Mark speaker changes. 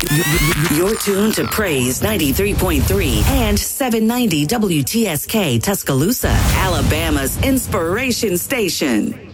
Speaker 1: You're tuned to Praise 93.3 and 790 WTSK Tuscaloosa, Alabama's inspiration station.